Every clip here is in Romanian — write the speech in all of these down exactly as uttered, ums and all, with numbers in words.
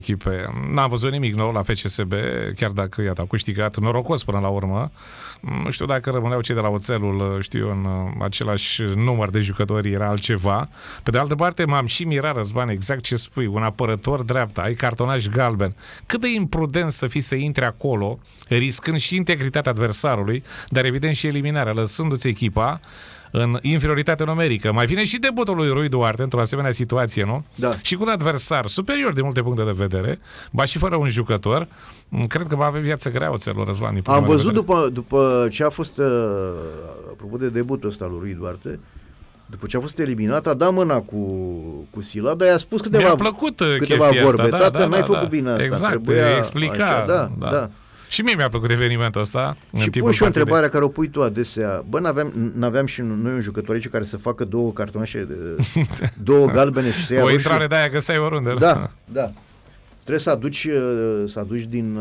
echipe. N-am văzut nimic nou la F C S B, chiar dacă, iată, au câștigat norocos până la urmă. Nu știu dacă rămâneau cei de la Oțelul, știu, în același număr de jucători, era altceva. Pe de altă parte, m-am și mirat, Răzvan, exact ce spui, un apărător dreapta, ai cartonaj galben. Cât de imprudent să fii să intri acolo, riscând și integritatea adversarului, dar evident și eliminarea, lăsându-ți echipa în inferioritate numerică. Mai vine și debutul lui Rui Duarte într-o asemenea situație, nu? Da. Și cu un adversar superior din multe puncte de vedere, ba și fără un jucător, cred că va avea viață grea Oțelul, Răzvan. Am văzut după, după ce a fost, uh, apropo de debutul ăsta lui Rui Duarte, după ce a fost eliminat, a dat mâna cu, cu Sila, dar i-a spus câteva, Mi-a plăcut câteva vorbe. Asta, da, Tată, da, n-ai da, făcut da. bine asta. Exact, Trebuia explica. Așa, da, da. da. Și mie mi-a plăcut evenimentul ăsta. Și pun și o întrebare care o pui tu adesea. Bă, n-aveam, n-aveam și noi un jucător aici care să facă două cartonașe, două galbene și să ia o roșu. intrare de aia găseai oriunde. Da, da. Trebuie să aduci, să aduci din...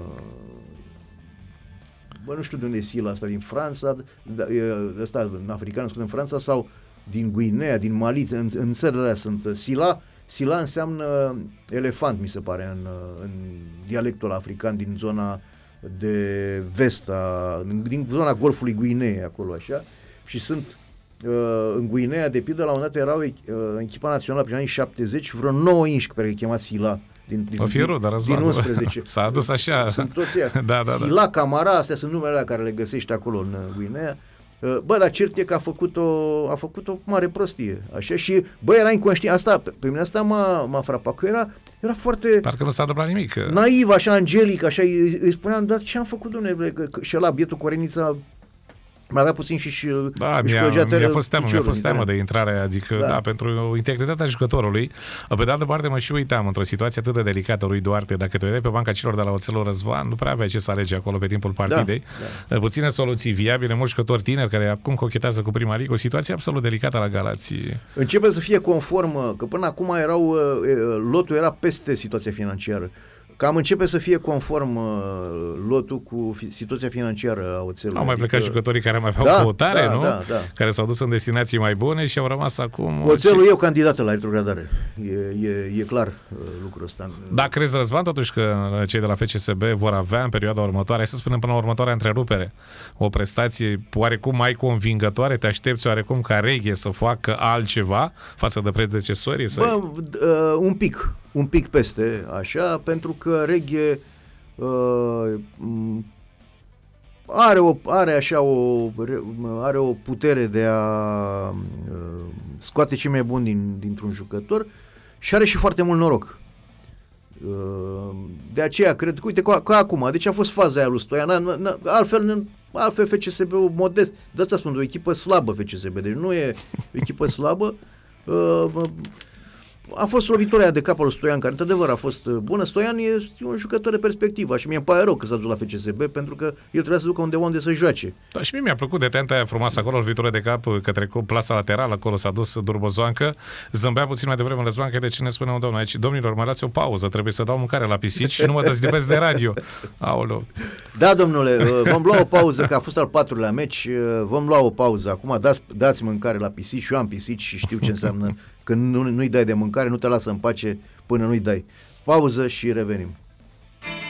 Bă, nu știu de unde e Sila asta, din Franța, ăsta, în african, în Franța, sau din Guinea, din Mali, în, în țările alea sunt Sila. Sila înseamnă elefant, mi se pare, în, în dialectul african, din zona de vest, a, din zona Golfului Guinei, acolo așa, și sunt uh, în Guinea, de pildă, la un dat erau uh, echipa națională prin anii șaptezeci, vreo nouă inși pe care îi chema Sila, din, din, Firu, din, din unsprezece. S-a adus așa. Sunt toți ea. Da, da, Sila, da. Camara, astea sunt numele alea care le găsești acolo în Guinea. Bă, dar cert e că a făcut o, a făcut o mare prostie, așa, și bă, era inconștient, asta, pe, pe mine asta m-a, m-a frapat, că era, era foarte... Parcă nu s-a întâmplat nimic. Naiv, așa, angelic, așa, îi, îi spuneam, dar ce am făcut, domnule, că, că, și ăla, bietul Corenița, mai avea puțin și și da, mi-a, mi-a fost teamă, mi-a fost teamă de intrare, adică, da. da, pentru integritatea jucătorului. Pe de altă parte, mă și uitam, într-o situație atât de delicată, Rui Duarte, dacă te vedeai pe banca celor de la Oțelul, Răzvan, nu prea aveai ce să alege acolo pe timpul partidei. Da, da. Puține soluții viabile, mulți jucători tineri care acum cochetează cu prima ligă, o situație absolut delicată la Galați. Începe să fie conform, că până acum erau, lotul era peste situația financiară. Cam începe să fie conform uh, lotul cu fi, situația financiară a Oțelului. Au mai plecat adică... jucătorii care mai aveau da, căutare, da, nu? Da, da. Care s-au dus în destinații mai bune și au rămas acum... Oțelul e o candidată la retrogradare. E, e, e clar uh, lucrul ăsta. Da, crezi, Răzvan, totuși că cei de la F C S B vor avea în perioada următoare, să spunem până la următoarea întrerupere, o prestație oarecum mai convingătoare? Te aștepți oarecum ca Reghe să facă altceva față de predecesorii săi? Bă, uh, un pic. Un pic peste, așa, pentru că Reghe uh, are, o, are așa o, are o putere de a uh, scoate cei mai buni din, dintr-un jucător și are și foarte mult noroc. Uh, de aceea cred că, uite, ca, ca acum, deci a fost faza aia lui Stoian, n- n- altfel, altfel F C S B-ul modest, de asta spun, o echipă slabă F C S B, deci nu e o echipă slabă. Uh, A fost lovitoria de cap al lui Stoian, care într-adevăr a fost bună. Stoian e un jucător de perspectivă și mie îmi pare rău că s-a dus la F C S B, pentru că el trebuia să ducă undeva unde să joace. Da, și mie mi-a plăcut de tenta aia frumoasă acolo, lovitoria de cap către plasa laterală, acolo s-a dus Durbozoancă. Zâmbea puțin mai devreme Răzvan, de ce ne spune un domn aici: domnilor, mai dați o pauză, trebuie să dau mâncare la pisici și nu mă dezlipesc de radio. Aoleu. Da, domnule, vom lua o pauză, că a fost al patrulea meci, vom lua o pauză. Acum dați, dați mâncare la pisici, eu am pisici și știu ce înseamnă când nu, nu-i dai de mâncare, nu te lasă în pace până nu-i dai. Pauză și revenim.